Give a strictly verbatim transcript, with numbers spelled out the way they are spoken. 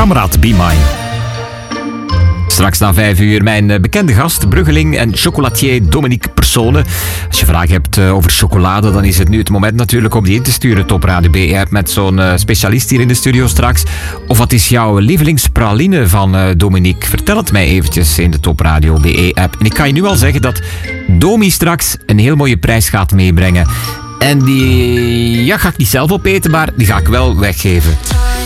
Kameraad Be Mine. Straks na vijf uur mijn bekende gast, bruggeling en chocolatier Dominique Persone. Als je vragen hebt over chocolade, dan is het nu het moment natuurlijk om die in te sturen. Top Radio B E-app met zo'n specialist hier in de studio straks. Of wat is jouw lievelingspraline van Dominique? Vertel het mij eventjes in de Top Radio B E-app. En ik kan je nu al zeggen dat Domi straks een heel mooie prijs gaat meebrengen. En die ja, ga ik niet zelf opeten, maar die ga ik wel weggeven.